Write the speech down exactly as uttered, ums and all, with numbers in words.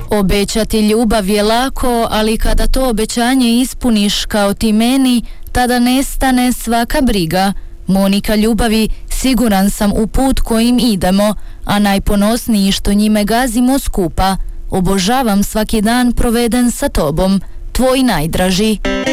Obećati ljubav je lako, ali kada to obećanje ispuniš kao ti meni, tada nestane svaka briga. Monika ljubavi, siguran sam u put kojim idemo, a najponosniji što njime gazimo skupa. Obožavam svaki dan proveden sa tobom, tvoj najdraži.